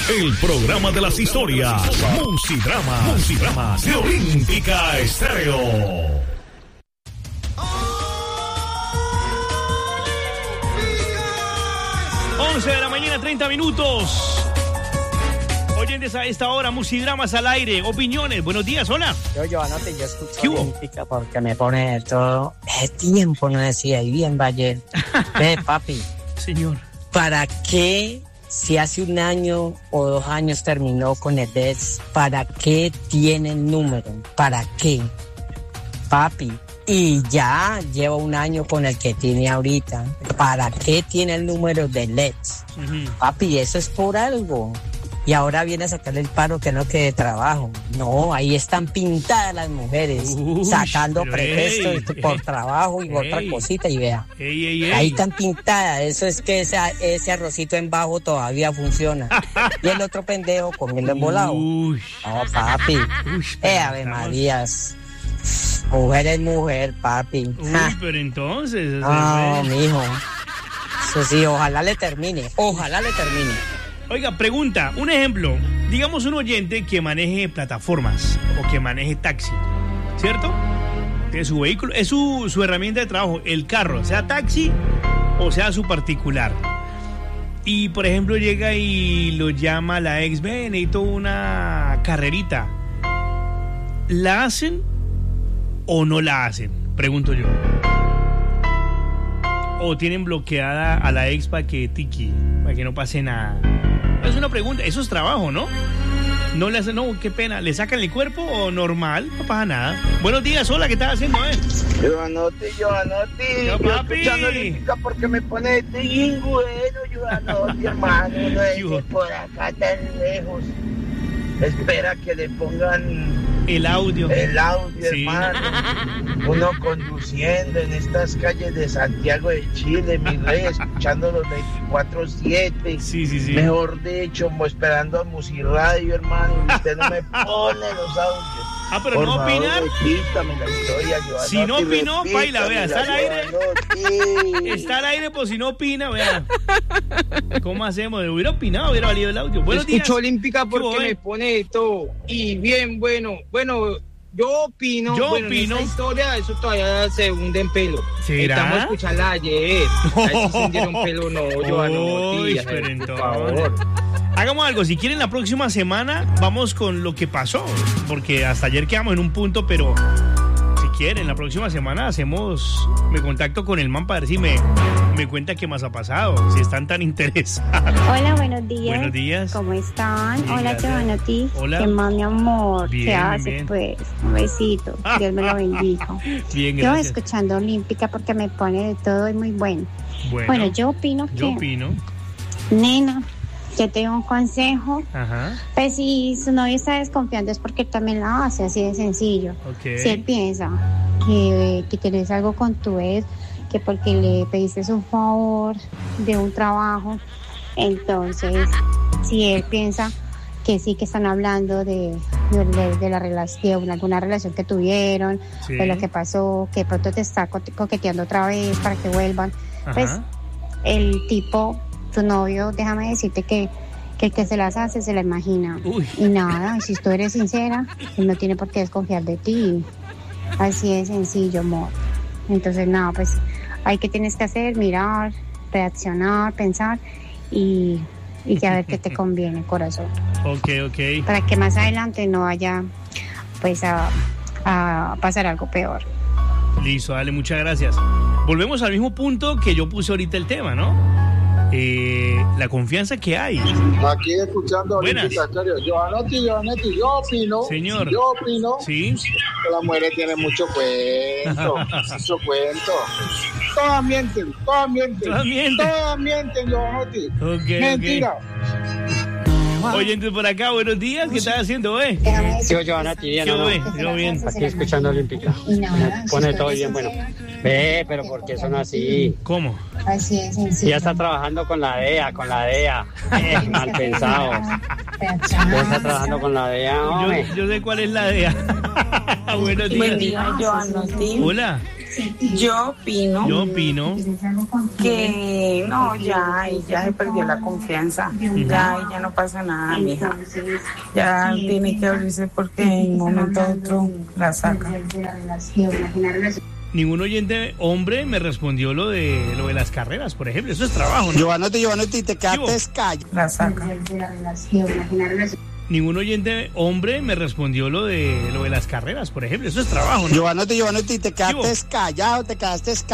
el programa de las historias. Musidramas de Olímpica Estéreo. 11 de la mañana, 30 minutos. Oyentes a esta hora, Musidramas al aire. Opiniones, buenos días, hola. Yo escucho Olímpica porque me pone todo el tiempo, no decía, y bien Valle. Ve, papi. Señor. ¿Para qué, si hace un año o 2 años terminó con el DES, para qué tiene el número? ¿Para qué? Papi. Y ya lleva 1 año con el que tiene ahorita. ¿Para qué tiene el número de LEDs? Papi, eso es por algo. Y ahora viene a sacarle el paro que no quede trabajo. No, ahí están pintadas las mujeres, sacando pretextos por trabajo y otra cosita, y vea. Ahí están pintadas. Eso es que ese arrocito en bajo todavía funciona. Y el otro pendejo comiendo embolado. No, papi. Ave Marías. Mujer es mujer, papi. Pero entonces... No, mijo. Eso sí, ojalá le termine. Oiga, pregunta, un ejemplo. Digamos un oyente que maneje plataformas o que maneje taxi, ¿cierto? Tiene su vehículo, es su herramienta de trabajo, el carro, sea taxi o sea su particular. Y, por ejemplo, llega y lo llama la ex, necesito una carrerita. ¿La hacen o no la hacen? Pregunto yo. ¿O tienen bloqueada a la ex para que no pase nada? Es una pregunta, eso es trabajo, ¿no? No le hacen, no, qué pena, ¿le sacan el cuerpo o normal? No pasa nada. Buenos días, hola, ¿qué estás haciendo, Giovanotti. Yo, papi. Escuchando Olímpica porque me pone bien bueno, Giovanotti, hermano. No es por acá tan lejos. Espera que le pongan el audio, sí. Hermano. Uno conduciendo en estas calles de Santiago de Chile, mi rey, escuchando los 24/7. Sí. Mejor dicho, esperando a Musiradio, hermano. Y usted no me pone los audios. Pero por no favor, opinar. Repítame la historia, Giovanotti. Si no opinó, baila, vea, está al aire. Está al aire, pues si no opina, vea. ¿Cómo hacemos? Hubiera opinado, hubiera valido el audio. Buenos días. Escucho Olímpica porque me pone todo. Y bien, bueno, yo opino. Esta historia, eso todavía se hunde en pelo. ¿Será? Estamos escuchando ayer. A ver si se hundieron pelo, no, Giovanotti. Por favor. Hagamos algo, si quieren la próxima semana vamos con lo que pasó, porque hasta ayer quedamos en un punto, pero si quieren la próxima semana me contacto con el man para ver si me cuenta qué más ha pasado, si están tan interesados. Hola, buenos días. Buenos días. ¿Cómo están? Bien, hola, Giovanotti. Hola. ¿Qué más, mi amor? Bien, ¿Qué hace, bien. pues? Un besito. Dios me lo bendiga. Bien, Yo gracias. escuchando Olímpica porque me pone de todo y muy bueno. Bueno, yo opino que... Nena, yo te doy un consejo. Ajá. Pues si su novio está desconfiando es porque él también la hace, así de sencillo. Okay. Si él piensa que tienes algo con tu ex, que porque le pediste un favor de un trabajo, entonces si él piensa que sí que están hablando de la relación, alguna relación que tuvieron, de lo que pasó, que pronto te está coqueteando otra vez para que vuelvan, pues el tipo, tu novio, déjame decirte que el que se las hace se la imagina. Y nada, si tú eres sincera, él no tiene por qué desconfiar de ti. Así de sencillo, amor. Entonces nada, pues hay que tienes que hacer, mirar, reaccionar, pensar y ya ver qué te conviene, corazón. Ok. Para que más adelante no vaya pues a pasar algo peor. Listo, dale, muchas gracias. Volvemos al mismo punto que yo puse ahorita el tema, ¿no? La confianza que hay. Aquí escuchando Olímpica Estéreo. Giovanotti, yo opino. Señor. Yo opino. Sí. Que las mujeres tienen mucho cuento. Mucho cuento. Todas mienten, Giovanotti. Mentira. Oyentes por acá, buenos días, ¿qué estás haciendo, Yo, Giovanotti, bien, Yo bien. Aquí escuchando Olímpica. Me pone todo bien, bueno. Pero ¿por qué son así? ¿Cómo? Así es sencillo. Ya está trabajando con la DEA. Mal pensados. Ya está trabajando con la DEA, hombre. Yo sé cuál es la DEA. Buenos días. Buen día, Giovanotti. Hola. Yo opino que no, ya se perdió la confianza. Ya no pasa nada, mija. Ya tiene que abrirse porque en un momento u otro la saca. Ningún oyente hombre me respondió lo de las carreras, por ejemplo. Eso es trabajo, ¿no? Giovanotti, te quedaste callado. La saca. Ningún oyente hombre me respondió lo de las carreras, por ejemplo. Eso es trabajo, ¿no? Giovanotti, te quedaste callado,